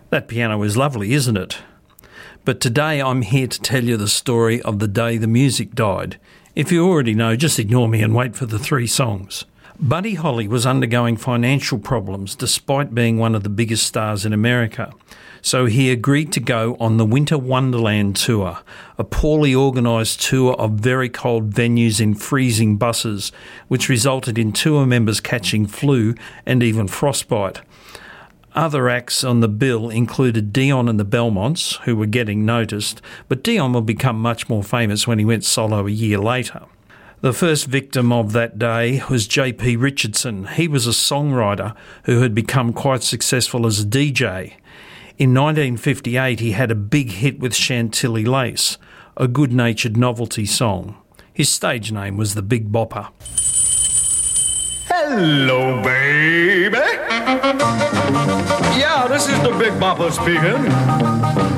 That piano is lovely, isn't it? But today I'm here to tell you the story of the day the music died. If you already know, just ignore me and wait for the 3 songs. Buddy Holly was undergoing financial problems despite being one of the biggest stars in America. So he agreed to go on the Winter Wonderland tour, a poorly organised tour of very cold venues in freezing buses, which resulted in tour members catching flu and even frostbite. Other acts on the bill included Dion and the Belmonts, who were getting noticed, but Dion will become much more famous when he went solo a year later. The first victim of that day was J.P. Richardson. He was a songwriter who had become quite successful as a DJ. In 1958, he had a big hit with Chantilly Lace, a good-natured novelty song. His stage name was the Big Bopper. Hello, baby. Yeah, this is the Big Bopper speaking.